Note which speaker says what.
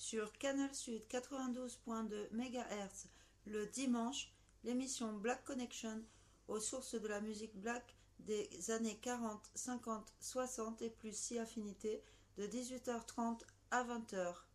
Speaker 1: sur Canal Sud 92.2 MHz le dimanche, l'émission Black Connection aux sources de la musique black des années 40, 50, 60 et plus si affinités de 18h30 à 20h.